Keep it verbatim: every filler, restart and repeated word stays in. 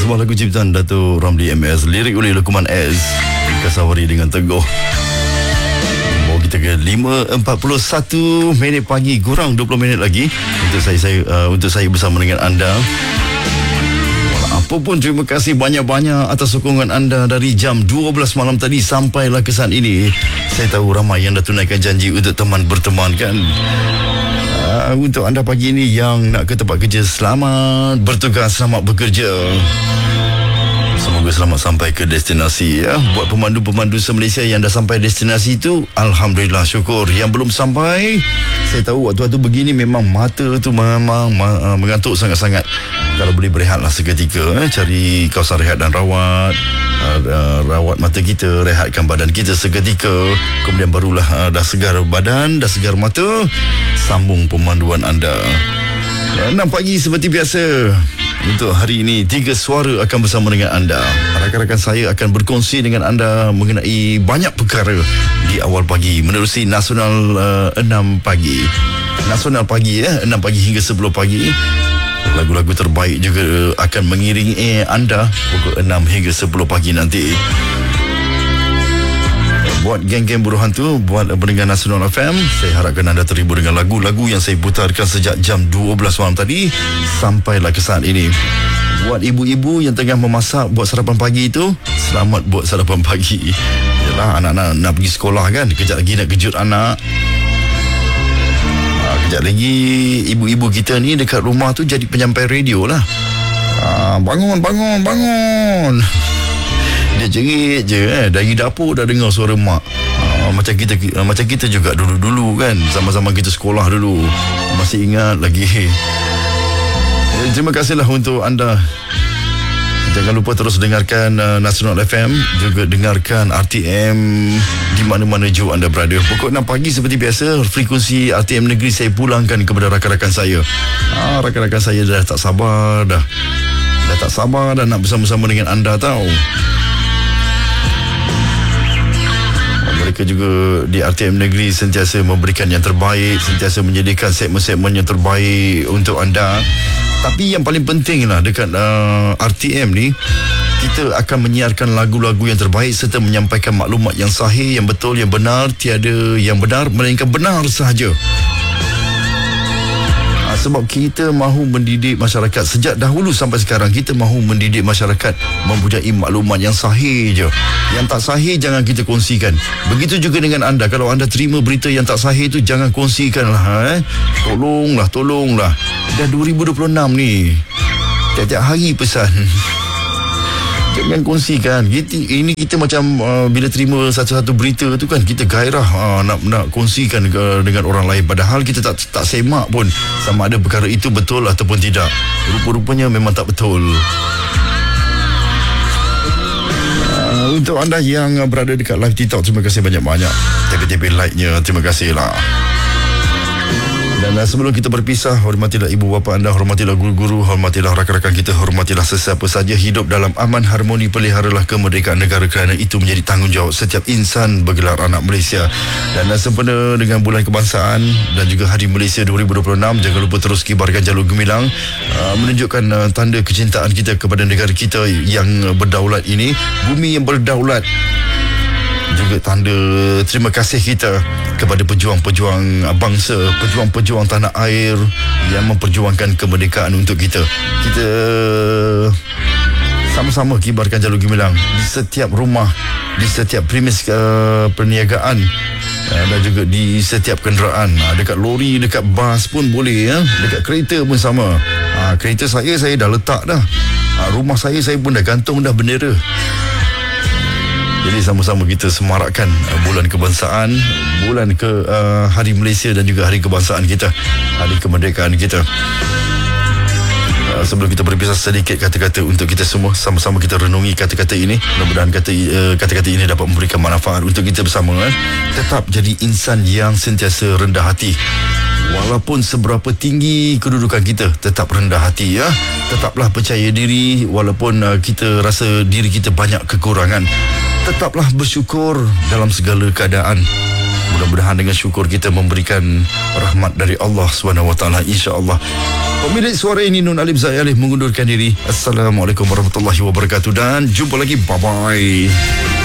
sebuah lagu ciptaan Dato' Ramli M S, lirik oleh Luqman S, Kasawari dengan Teguh. Bawa kita ke lima empat puluh satu minit pagi, kurang dua puluh minit lagi untuk saya, saya uh, untuk saya bersama dengan anda. Apapun, terima kasih banyak-banyak atas sokongan anda dari jam dua belas malam tadi sampailah ke saat ini. Saya tahu ramai yang dah tunaikan janji untuk teman berteman kan. Uh, untuk anda pagi ini yang nak ke tempat kerja, selamat bertugas, selamat bekerja. Semoga selamat sampai ke destinasi ya. Buat pemandu-pemandu se-Malaysia yang dah sampai destinasi itu, alhamdulillah, syukur. Yang belum sampai, saya tahu waktu-waktu begini memang mata tu memang uh, mengantuk sangat-sangat. Kalau boleh berehatlah seketika, eh. Cari kawasan rehat dan rawat, uh, uh, rawat mata kita, rehatkan badan kita seketika. Kemudian barulah uh, dah segar badan, dah segar mata, sambung pemanduan anda. enam pagi seperti biasa. Untuk hari ini, tiga suara akan bersama dengan anda. Rakan-rakan saya akan berkongsi dengan anda mengenai banyak perkara di awal pagi menerusi Nasional uh, enam pagi. Nasional pagi ya, enam pagi hingga sepuluh pagi. Lagu-lagu terbaik juga akan mengiringi eh, anda pukul enam hingga sepuluh pagi nanti. Buat geng-geng buruh hantu, buat pendengar Nasional F M, saya harapkan anda terhibur dengan lagu-lagu yang saya putarkan sejak jam dua belas malam tadi sampailah ke saat ini. Buat ibu-ibu yang tengah memasak buat sarapan pagi itu, selamat buat sarapan pagi. Yalah, anak-anak nak pergi sekolah kan, kejap lagi nak kejut anak. Ha, kejap lagi ibu-ibu kita ni dekat rumah tu jadi penyampai radio lah. Ha, bangun, bangun, bangun. Dia jerit je eh. Dari dapur dah dengar suara mak. uh, Macam kita uh, Macam kita juga dulu-dulu kan, sama-sama kita sekolah dulu. Masih ingat lagi. eh, Terima kasihlah untuk anda. Jangan lupa terus dengarkan uh, Nasional F M. Juga dengarkan R T M di mana-mana jauh anda berada. Pukul enam pagi seperti biasa, frekuensi R T M Negeri saya pulangkan kepada rakan-rakan saya. ah, Rakan-rakan saya dah tak sabar dah Dah tak sabar dah nak bersama-sama dengan anda tahu. Mereka juga di R T M Negeri sentiasa memberikan yang terbaik, sentiasa menyediakan segmen-segmen yang terbaik untuk anda. Tapi yang paling penting lah dekat uh, R T M ni, kita akan menyiarkan lagu-lagu yang terbaik serta menyampaikan maklumat yang sahih, yang betul, yang benar. Tiada yang benar melainkan benar sahaja. Sebab kita mahu mendidik masyarakat sejak dahulu sampai sekarang. Kita mahu mendidik masyarakat mempunyai maklumat yang sahih je. Yang tak sahih jangan kita kongsikan. Begitu juga dengan anda. Kalau anda terima berita yang tak sahih tu, jangan kongsikan lah. Eh? Tolonglah, tolonglah. Dah dua ribu dua puluh enam ni. Tiap-tiap hari pesan. Jangan kongsikan. Kita, ini kita macam uh, bila terima satu-satu berita tu kan, kita gairah uh, nak nak kongsikan ke, dengan orang lain. Padahal kita tak tak semak pun sama ada perkara itu betul ataupun tidak. Rupa-rupanya memang tak betul. Uh, untuk anda yang berada dekat live TikTok, terima kasih banyak-banyak. Tepi-tepi like-nya, terima kasih lah. Dan uh, sebelum kita berpisah, hormatilah ibu bapa anda, hormatilah guru-guru, hormatilah rakan-rakan kita, hormatilah sesiapa saja. Hidup dalam aman, harmoni, peliharalah kemerdekaan negara kerana itu menjadi tanggungjawab setiap insan bergelar anak Malaysia. Dan uh, sempena dengan Bulan Kebangsaan dan juga Hari Malaysia dua ribu dua puluh enam, jangan lupa terus kibarkan jalur gemilang, uh, menunjukkan uh, tanda kecintaan kita kepada negara kita yang uh, berdaulat ini, bumi yang berdaulat. Juga tanda terima kasih kita kepada pejuang-pejuang bangsa, pejuang-pejuang tanah air yang memperjuangkan kemerdekaan untuk kita. Kita sama-sama kibarkan jalur gemilang di setiap rumah, di setiap premis uh, perniagaan, uh, dan juga di setiap kenderaan. Uh, dekat lori, dekat bas pun boleh ya. Dekat kereta pun sama. Uh, kereta saya, saya dah letak dah. Uh, rumah saya, saya pun dah gantung dah bendera. Jadi sama-sama kita semarakkan uh, bulan kebangsaan, bulan ke uh, Hari Malaysia dan juga Hari Kebangsaan kita, Hari Kemerdekaan kita. Uh, sebelum kita berpisah, sedikit kata-kata untuk kita semua. Sama-sama kita renungi kata-kata ini. Mudah-mudahan kata, uh, kata-kata ini dapat memberikan manfaat untuk kita bersama. Eh. Tetap jadi insan yang sentiasa rendah hati. Walaupun seberapa tinggi kedudukan kita, tetap rendah hati ya. Tetaplah percaya diri walaupun uh, kita rasa diri kita banyak kekurangan. Tetaplah bersyukur dalam segala keadaan. Mudah-mudahan dengan syukur kita memberikan rahmat dari Allah subhanahu wa taala, insya-Allah. Pemilik suara ini Nun Alim Zahid Alif mengundurkan diri. Assalamualaikum warahmatullahi wabarakatuh dan jumpa lagi. Bye bye.